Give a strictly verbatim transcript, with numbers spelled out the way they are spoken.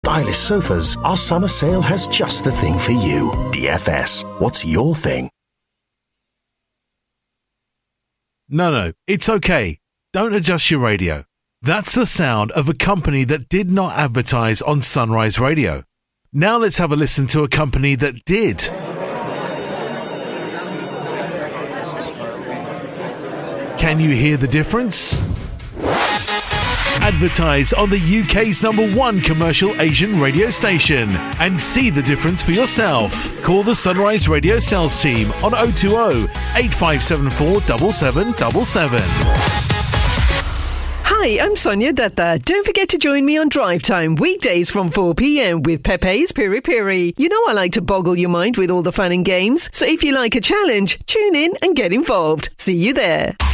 Stylish sofas, our summer sale has just the thing for you. D F S, what's your thing? No, no, it's okay. Don't adjust your radio. That's the sound of a company that did not advertise on Sunrise Radio. Now let's have a listen to a company that did. Can you hear the difference? Advertise on the U K's number one commercial Asian radio station and see the difference for yourself. Call the Sunrise Radio sales team on oh two oh, eight five seven four, seven seven seven seven. Hi, I'm Sonia Datta. Don't forget to join me on Drive Time weekdays from four p.m. with Pepe's Piri Piri. You know I like to boggle your mind with all the fun and games, so if you like a challenge, tune in and get involved. See you there.